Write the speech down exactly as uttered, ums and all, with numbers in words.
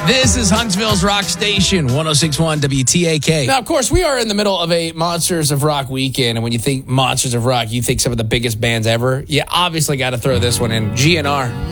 This is Huntsville's Rock Station, one oh six point one W T A K. Now, of course, we are in the middle of a Monsters of Rock weekend, and when you think Monsters of Rock, you think some of the biggest bands ever. You obviously got to throw this one in. G N R.